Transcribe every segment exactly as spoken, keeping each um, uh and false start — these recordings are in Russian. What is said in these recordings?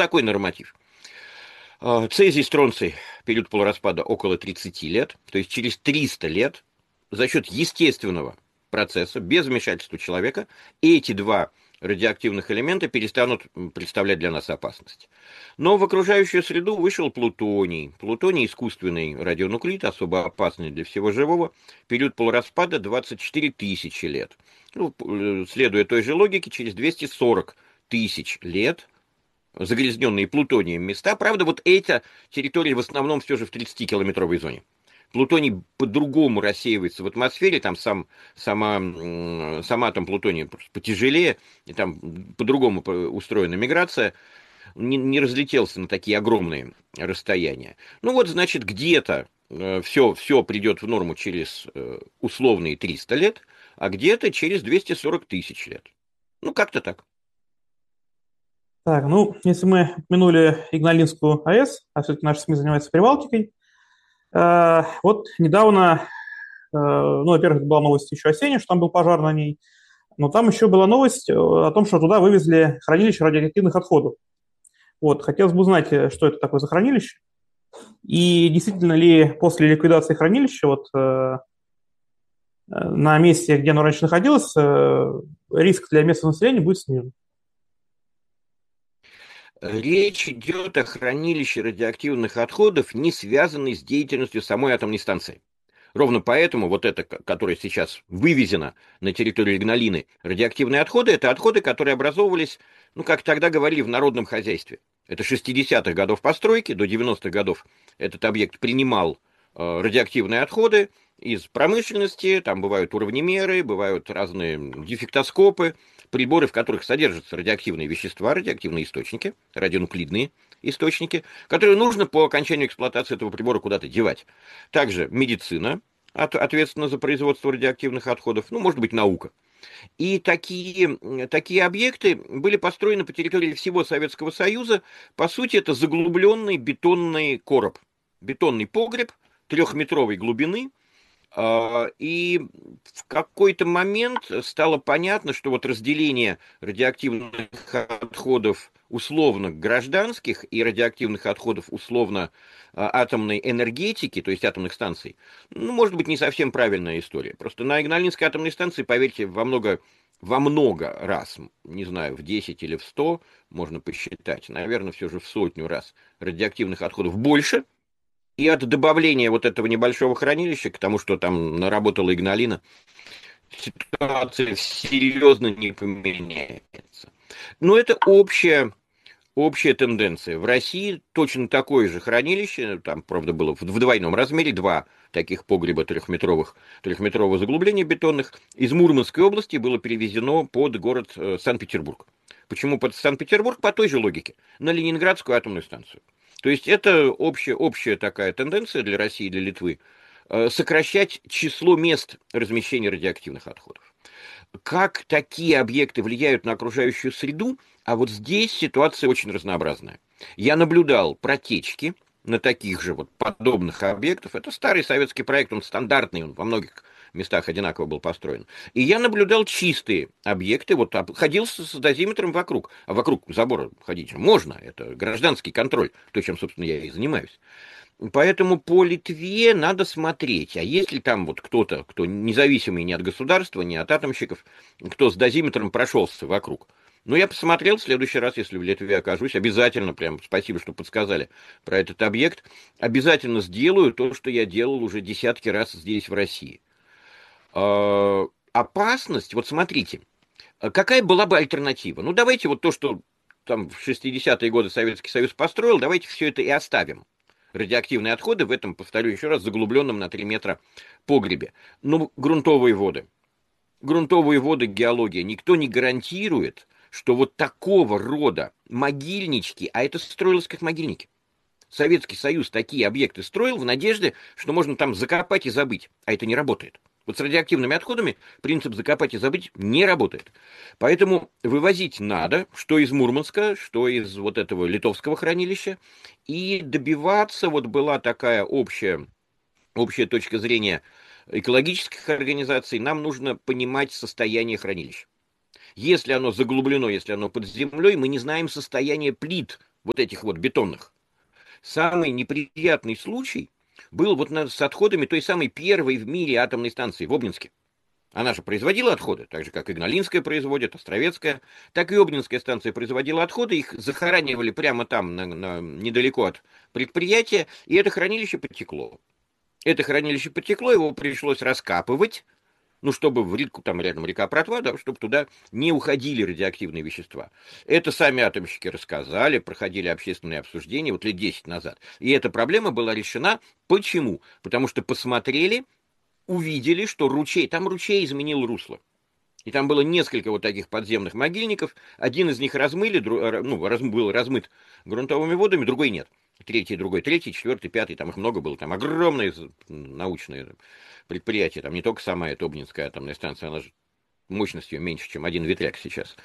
такой норматив. Цезий, стронций, период полураспада около тридцать лет, то есть через триста лет за счет естественного процесса, без вмешательства человека, эти два радиоактивных элемента перестанут представлять для нас опасность. Но в окружающую среду вышел плутоний. Плутоний – искусственный радионуклид, особо опасный для всего живого. Период полураспада двадцать четыре тысячи лет. Ну, следуя той же логике, через двести сорок тысяч лет загрязненные плутонием места. Правда, вот эта территория в основном все же в тридцатикилометровой зоне. Плутоний по-другому рассеивается в атмосфере, там сам, сама, сам атом плутония потяжелее, и там по-другому устроена миграция, не, не разлетелся на такие огромные расстояния. Ну вот, значит, где-то все, все придет в норму через условные триста лет, а где-то через двести сорок тысяч лет. Ну, как-то так. Так, ну, если мы упомянули Игналинскую АЭС, а все-таки наши СМИ занимаются Прибалтикой, э, вот недавно, э, ну, во-первых, это была новость еще осенняя, что там был пожар на ней, но там еще была новость э, о том, что туда вывезли хранилище радиоактивных отходов. Вот, хотелось бы узнать, э, что это такое за хранилище, и действительно ли после ликвидации хранилища вот э, на месте, где оно раньше находилось, э, риск для местного населения будет снижен. Речь идет о хранилище радиоактивных отходов, не связанной с деятельностью самой атомной станции. Ровно поэтому вот это, которое сейчас вывезено на территорию Игналины, радиоактивные отходы, это отходы, которые образовывались, ну, как тогда говорили, в народном хозяйстве. Это шестидесятых годов постройки, до девяностых годов этот объект принимал э, радиоактивные отходы из промышленности, там бывают уровнемеры, бывают разные дефектоскопы, приборы, в которых содержатся радиоактивные вещества, радиоактивные источники, радионуклидные источники, которые нужно по окончанию эксплуатации этого прибора куда-то девать. Также медицина от, ответственна за производство радиоактивных отходов, ну, может быть, наука. И такие, такие объекты были построены по территории всего Советского Союза. По сути, это заглубленный бетонный короб, бетонный погреб трехметровой глубины. И в какой-то момент стало понятно, что вот разделение радиоактивных отходов условно гражданских и радиоактивных отходов условно атомной энергетики, то есть атомных станций, ну, может быть, не совсем правильная история. Просто на Игналинской атомной станции, поверьте, во много, во много раз, не знаю, в десять или в сто, можно посчитать, наверное, все же в сотню раз радиоактивных отходов больше. И от добавления вот этого небольшого хранилища к тому, что там наработала Игналина, ситуация серьезно не поменяется. Но это общая, общая тенденция. В России точно такое же хранилище, там, правда, было в двойном размере, два таких погреба трехметровых, трехметрового заглубления бетонных, из Мурманской области было перевезено под город Санкт-Петербург. Почему под Санкт-Петербург? По той же логике. На Ленинградскую атомную станцию. То есть это общая, общая такая тенденция для России и для Литвы сокращать число мест размещения радиоактивных отходов. Как такие объекты влияют на окружающую среду, а вот здесь ситуация очень разнообразная. Я наблюдал протечки на таких же вот подобных объектов. Это старый советский проект, он стандартный, он во многих местах одинаково был построен. И я наблюдал чистые объекты, вот ходил с, с дозиметром вокруг. А вокруг забора ходить можно, это гражданский контроль, то, чем, собственно, я и занимаюсь. Поэтому по Литве надо смотреть, а если там вот кто-то, кто независимый ни от государства, ни от атомщиков, кто с дозиметром прошелся вокруг. Ну, я посмотрел, в следующий раз, если в Литве окажусь, обязательно, прям спасибо, что подсказали про этот объект, обязательно сделаю то, что я делал уже десятки раз здесь, в России. Э, опасность, вот смотрите, какая была бы альтернатива? Ну, давайте вот то, что там в шестидесятые годы Советский Союз построил, давайте все это и оставим. Радиоактивные отходы в этом, повторю еще раз, заглубленном на три метра погребе. Ну, грунтовые воды. Грунтовые воды, геология. Никто не гарантирует, что вот такого рода могильнички, а это строилось как могильники. Советский Союз такие объекты строил в надежде, что можно там закопать и забыть. А это не работает. Вот с радиоактивными отходами принцип закопать и забыть не работает. Поэтому вывозить надо, что из Мурманска, что из вот этого литовского хранилища. И добиваться, вот была такая общая, общая точка зрения экологических организаций, нам нужно понимать состояние хранилища. Если оно заглублено, если оно под землей, мы не знаем состояние плит вот этих вот бетонных. Самый неприятный случай был вот с отходами той самой первой в мире атомной станции в Обнинске. Она же производила отходы, так же, как Игналинская производит, Островецкая. Так и Обнинская станция производила отходы, их захоранивали прямо там, на, на, недалеко от предприятия, и это хранилище потекло. Это хранилище потекло, его пришлось раскапывать, ну, чтобы в реку, там рядом река Протва, да, чтобы туда не уходили радиоактивные вещества. Это сами атомщики рассказали, проходили общественные обсуждения вот лет десять назад. И эта проблема была решена. Почему? Потому что посмотрели, увидели, что ручей, там ручей изменил русло. И там было несколько вот таких подземных могильников. Один из них размыли, ну, раз, был размыт грунтовыми водами, другой нет. Третий, другой, третий, четвертый, пятый, там их много было. Там огромные научные предприятия. Там не только сама эта Обнинская атомная станция, она же мощностью меньше, чем один ветряк сейчас.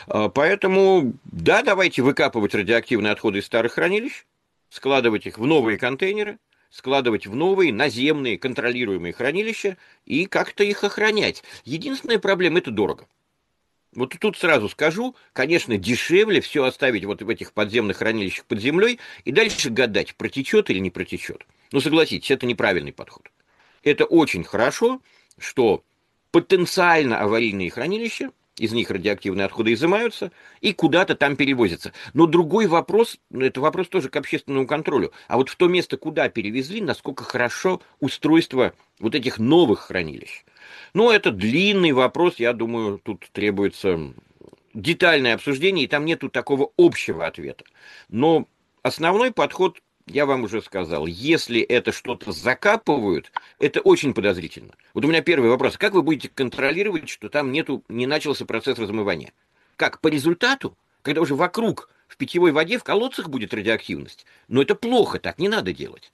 Поэтому, да, давайте выкапывать радиоактивные отходы из старых хранилищ, складывать их в новые контейнеры, складывать в новые наземные контролируемые хранилища и как-то их охранять. Единственная проблема – это дорого. Вот тут сразу скажу, конечно, дешевле все оставить вот в этих подземных хранилищах под землей и дальше гадать, протечет или не протечет. Но согласитесь, это неправильный подход. Это очень хорошо, что потенциально аварийные хранилища, из них радиоактивные отходы изымаются и куда-то там перевозятся. Но другой вопрос, это вопрос тоже к общественному контролю, а вот в то место, куда перевезли, насколько хорошо устройство вот этих новых хранилищ. Ну, это длинный вопрос, я думаю, тут требуется детальное обсуждение, и там нету такого общего ответа. Но основной подход, я вам уже сказал, если это что-то закапывают, это очень подозрительно. Вот у меня первый вопрос. Как вы будете контролировать, что там нету, не начался процесс размывания? Как? По результату? Когда уже вокруг в питьевой воде, в колодцах будет радиоактивность? Но это плохо, так не надо делать.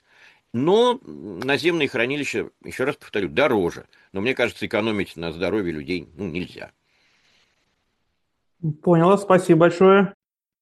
Но наземные хранилища, еще раз повторю, дороже. Но мне кажется, экономить на здоровье людей ну, нельзя. Поняла, спасибо большое.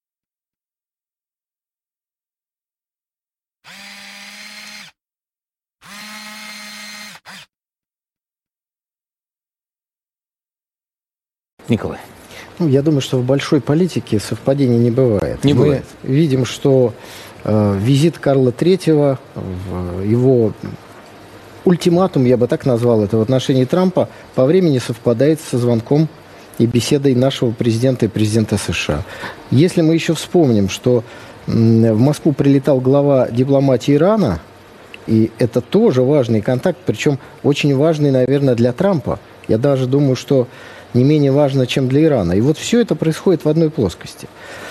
Николай. Ну, я думаю, что в большой политике совпадений не бывает. Не Мы бывает. видим, что э, визит Карла Третьего, в его ультиматум, я бы так назвал это, в отношении Трампа, по времени совпадает со звонком и беседой нашего президента и президента США. Если мы еще вспомним, что м, в Москву прилетал глава дипломатии Ирана, и это тоже важный контакт, причем очень важный, наверное, для Трампа. Я даже думаю, что не менее важно, чем для Ирана. И вот все это происходит в одной плоскости.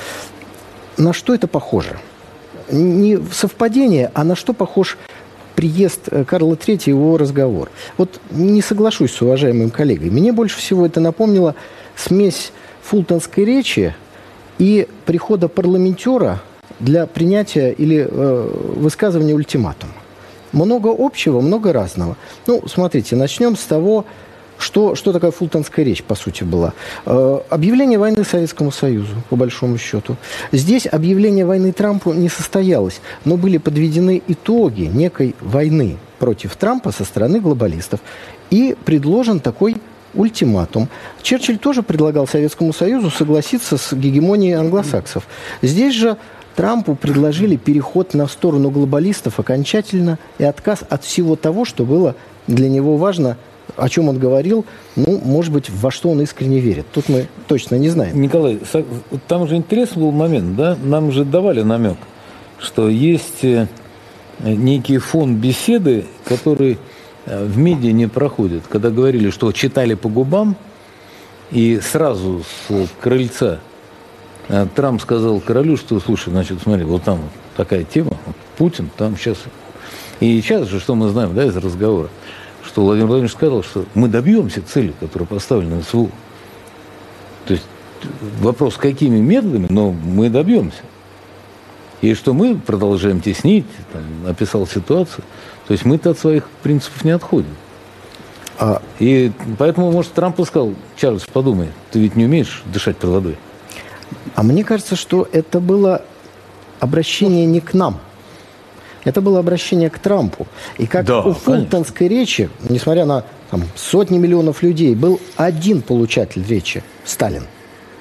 На что это похоже? Не совпадение, а на что похож приезд Карла Третьего и его разговор? Вот не соглашусь с уважаемым коллегой. Мне больше всего это напомнило смесь фултонской речи и прихода парламентера для принятия или э, высказывания ультиматума. Много общего, много разного. Ну, смотрите, начнем с того, Что, что такое фултонская речь, по сути, была? Э, объявление войны Советскому Союзу, по большому счету. Здесь объявление войны Трампу не состоялось, но были подведены итоги некой войны против Трампа со стороны глобалистов. И предложен такой ультиматум. Черчилль тоже предлагал Советскому Союзу согласиться с гегемонией англосаксов. Здесь же Трампу предложили переход на сторону глобалистов окончательно и отказ от всего того, что было для него важно, о чем он говорил, ну, может быть, во что он искренне верит. Тут мы точно не знаем. Николай, там же интересный был момент, да? Нам же давали намек, что есть некий фон беседы, который в медиа не проходит. Когда говорили, что читали по губам, и сразу с крыльца Трамп сказал королю, что, слушай, значит, смотри, вот там вот такая тема, вот Путин, там сейчас... И сейчас же, что мы знаем, да, из разговора, что Владимир Владимирович сказал, что мы добьемся цели, которая поставлена СВУ. То есть вопрос, какими методами, но мы добьемся. И что мы продолжаем теснить, там, описал ситуацию. То есть мы-то от своих принципов не отходим. А... И поэтому, может, Трамп сказал: Чарльз, подумай, ты ведь не умеешь дышать под водой. А мне кажется, что это было обращение не к нам. Это было обращение к Трампу. И как да, у фултонской речи, несмотря на там, сотни миллионов людей, был один получатель речи – Сталин.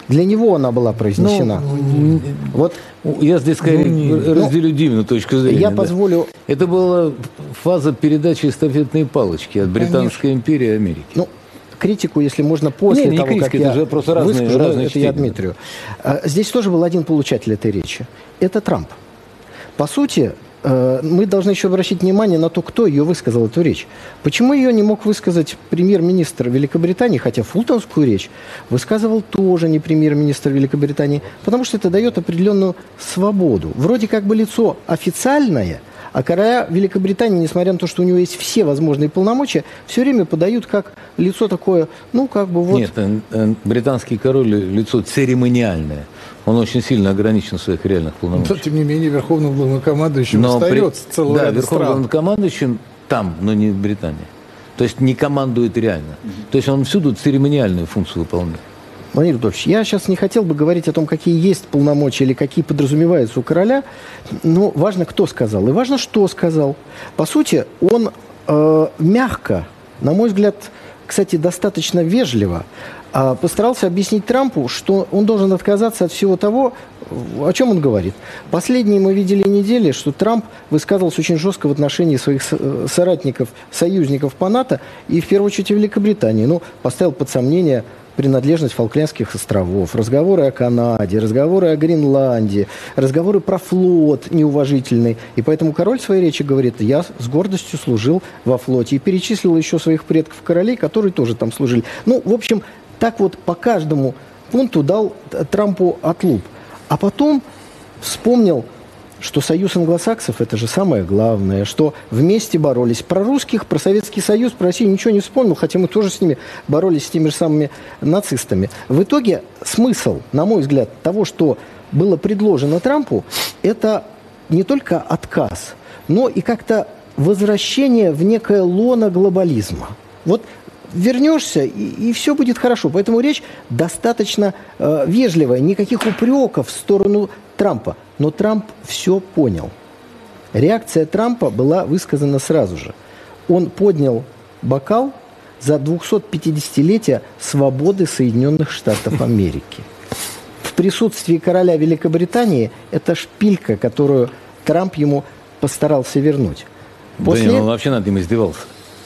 Для него она была произнесена. Ну, вот, я здесь скорее ну, разделю ну, Димину точку зрения. Я да. позволю... Это была фаза передачи эстафетной палочки от Британской Конечно. империи и Америки. Ну, критику, если можно, после не, не того, критика, как я это же просто разные, выскажу, разные это я Дмитрию. Здесь тоже был один получатель этой речи. Это Трамп. По сути, мы должны еще обращать внимание на то, кто ее высказал, эту речь. Почему ее не мог высказать премьер-министр Великобритании, хотя фултонскую речь высказывал тоже не премьер-министр Великобритании, потому что это дает определенную свободу. Вроде как бы лицо официальное, а короля Великобритании, несмотря на то, что у него есть все возможные полномочия, все время подают как лицо такое, ну, как бы вот... Нет, британский король лицо церемониальное. Он очень сильно ограничен в своих реальных полномочиях. Но, тем не менее, верховным главнокомандующим но остается при... целый Да, ряд верховным стран. главнокомандующим там, но не в Британии. То есть не командует реально. Mm-hmm. То есть он всюду церемониальную функцию выполняет. Владимир Рудольфович, я сейчас не хотел бы говорить о том, какие есть полномочия или какие подразумеваются у короля, но важно, кто сказал, и важно, что сказал. По сути, он э, мягко, на мой взгляд, кстати, достаточно вежливо, э, постарался объяснить Трампу, что он должен отказаться от всего того, о чем он говорит. Последние мы видели недели, что Трамп высказывался очень жестко в отношении своих соратников, союзников по НАТО и, в первую очередь, Великобритании. Ну, поставил под сомнение принадлежность Фолклендских островов, разговоры о Канаде, разговоры о Гренландии, разговоры про флот неуважительный. И поэтому король в своей речи говорит, я с гордостью служил во флоте. И перечислил еще своих предков королей, которые тоже там служили. Ну, в общем, так вот по каждому пункту дал Трампу отлуп. А потом вспомнил, что союз англосаксов – это же самое главное, что вместе боролись. Про русских, про Советский Союз, про Россию ничего не вспомнил, хотя мы тоже с ними боролись, с теми же самыми нацистами. В итоге смысл, на мой взгляд, того, что было предложено Трампу, это не только отказ, но и как-то возвращение в некое лоно глобализма. Вот вернешься, и, и все будет хорошо. Поэтому речь достаточно э, вежливая, никаких упреков в сторону Трампа. Но Трамп все понял. Реакция Трампа была высказана сразу же. Он поднял бокал за двухсотпятидесятилетие свободы Соединенных Штатов Америки. В присутствии короля Великобритании это шпилька, которую Трамп ему постарался вернуть. После... Да нет, он вообще над ним издевался.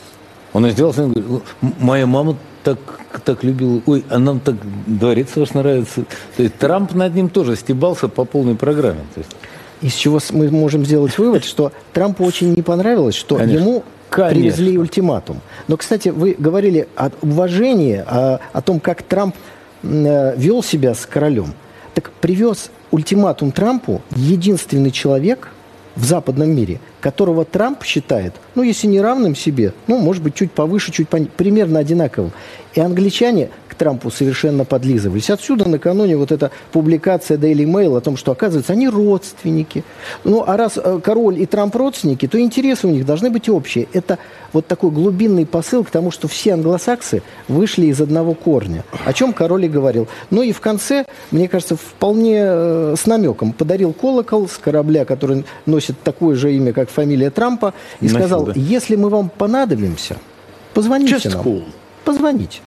Он издевался, он говорит, моя мама так, так любила, ой, а нам так дворец ваш нравится. То есть Трамп над ним тоже стебался по полной программе. То есть... Из чего мы можем сделать вывод, что Трампу очень не понравилось, что Конечно. ему Конечно. привезли ультиматум. Но, кстати, вы говорили о уважении, о, о том, как Трамп э, вел себя с королем. Так привез ультиматум Трампу единственный человек в западном мире, которого Трамп считает, ну, если не равным себе, ну, может быть, чуть повыше, чуть пониже, примерно одинаковым. И англичане к Трампу совершенно подлизывались. Отсюда накануне вот эта публикация Daily Mail о том, что, оказывается, они родственники. Ну, а раз король и Трамп родственники, то интересы у них должны быть общие. Это вот такой глубинный посыл к тому, что все англосаксы вышли из одного корня. О чем король и говорил. Ну и в конце, мне кажется, вполне э, с намеком подарил колокол с корабля, который носит такое же имя, как фамилия Трампа, и Носил, сказал, да. если мы вам понадобимся, позвоните Just нам. Cool. Позвоните.